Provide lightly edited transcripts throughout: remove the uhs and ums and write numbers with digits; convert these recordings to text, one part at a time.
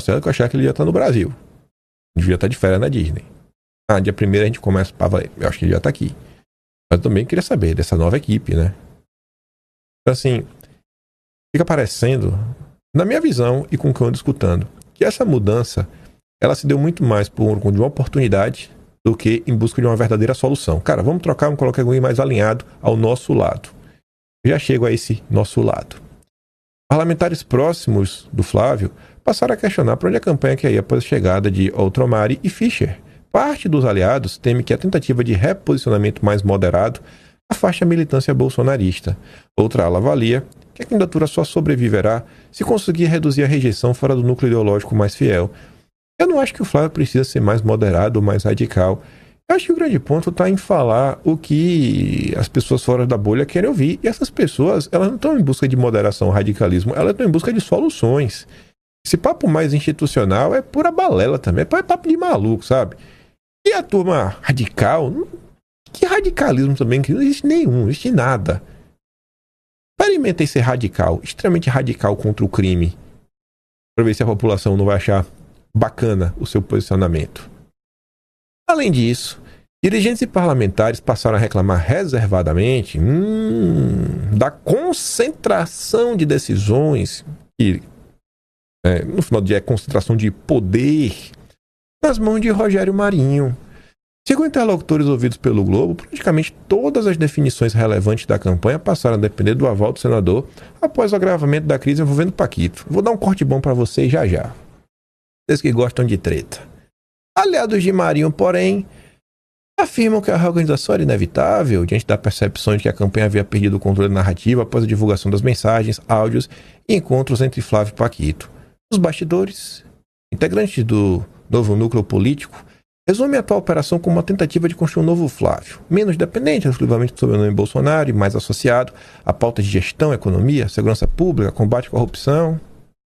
Marcelo que eu achava que ele ia estar no Brasil. Devia estar de férias na Disney. Dia 1º a gente começa para valer. Eu acho que ele já está aqui. Mas eu também queria saber dessa nova equipe, né? Então, assim, fica parecendo, na minha visão e com o que eu ando escutando, que essa mudança, ela se deu muito mais por uma oportunidade do que em busca de uma verdadeira solução. Cara, vamos trocar, vamos colocar alguém mais alinhado ao nosso lado. Eu já chego a esse nosso lado. Parlamentares próximos do Flávio passaram a questionar para onde a campanha quer ir após a chegada de Outromari e Fischer. Parte dos aliados teme que a tentativa de reposicionamento mais moderado afaste a militância bolsonarista. Outra ala avalia que a candidatura só sobreviverá se conseguir reduzir a rejeição fora do núcleo ideológico mais fiel. Eu não acho que o Flávio precisa ser mais moderado ou mais radical. Eu acho que o grande ponto está em falar o que as pessoas fora da bolha querem ouvir. E essas pessoas, elas não estão em busca de moderação ou radicalismo, elas estão em busca de soluções. Esse papo mais institucional é pura balela também, é papo de maluco, sabe? E a turma radical, que radicalismo também, que não existe nenhum, não existe nada. Experimentem ser radical, extremamente radical contra o crime, para ver se a população não vai achar bacana o seu posicionamento. Além disso, dirigentes e parlamentares passaram a reclamar reservadamente da concentração de decisões, que no final do dia é concentração de poder, nas mãos de Rogério Marinho. Segundo interlocutores ouvidos pelo Globo, praticamente todas as definições relevantes da campanha passaram a depender do aval do senador após o agravamento da crise envolvendo Paquito. Vou dar um corte bom para vocês já já. Vocês que gostam de treta. Aliados de Marinho, porém, afirmam que a reorganização era inevitável diante da percepção de que a campanha havia perdido o controle narrativo após a divulgação das mensagens, áudios e encontros entre Flávio e Paquito. Os bastidores, integrantes do novo núcleo político, resumem a atual operação como uma tentativa de construir um novo Flávio, menos dependente exclusivamente do sobrenome Bolsonaro e mais associado a pautas de gestão, economia, segurança pública, combate à corrupção.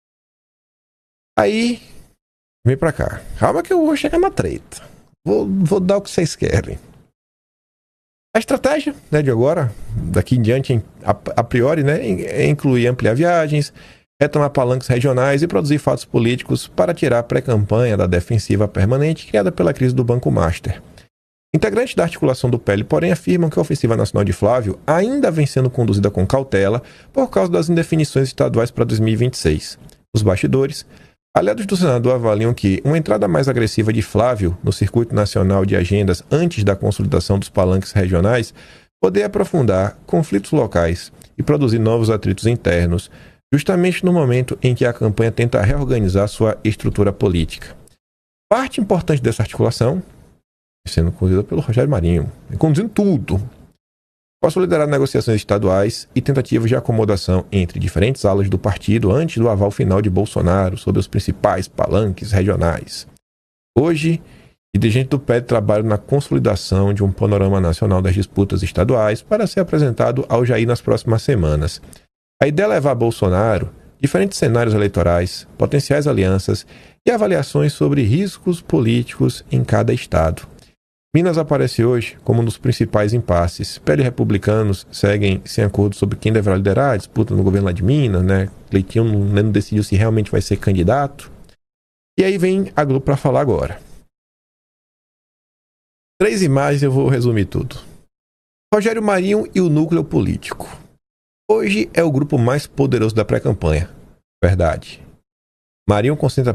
Aí, vem pra cá. Calma que eu vou chegar na treta. Vou dar o que vocês querem. A estratégia, de agora, daqui em diante, a priori, é incluir ampliar viagens, retomar palanques regionais e produzir fatos políticos para tirar a pré-campanha da defensiva permanente criada pela crise do Banco Master. Integrantes da articulação do PL, porém, afirmam que a ofensiva nacional de Flávio ainda vem sendo conduzida com cautela por causa das indefinições estaduais para 2026. Os bastidores, aliados do senador avaliam que uma entrada mais agressiva de Flávio no circuito nacional de agendas antes da consolidação dos palanques regionais poderia aprofundar conflitos locais e produzir novos atritos internos, justamente no momento em que a campanha tenta reorganizar sua estrutura política. Parte importante dessa articulação sendo conduzida pelo Rogério Marinho, conduzindo tudo. Posso liderar negociações estaduais e tentativas de acomodação entre diferentes alas do partido antes do aval final de Bolsonaro sobre os principais palanques regionais. Hoje, dirigentes do PL trabalham na consolidação de um panorama nacional das disputas estaduais para ser apresentado ao Jair nas próximas semanas. A ideia é levar a Bolsonaro diferentes cenários eleitorais, potenciais alianças e avaliações sobre riscos políticos em cada estado. Minas aparece hoje como um dos principais impasses. PL e republicanos seguem sem acordo sobre quem deverá liderar a disputa no governo lá de Minas, Cleitinho não decidiu se realmente vai ser candidato. E aí vem a Globo para falar agora. 3 imagens, eu vou resumir tudo. Rogério Marinho e o núcleo político. Hoje é o grupo mais poderoso da pré-campanha. Verdade. Marinho concentra